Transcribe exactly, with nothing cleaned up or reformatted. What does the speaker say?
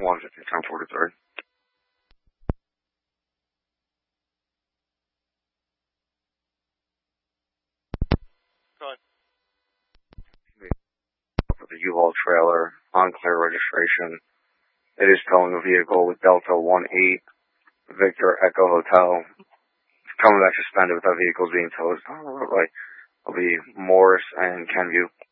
one fifty, ten forty-three. Go ahead. For the U-Haul trailer, on clear registration. It is towing a vehicle with Delta one eight, Victor Echo Hotel. It's coming back suspended with that vehicle being towed. Oh, right. It'll be Morris and Kenview.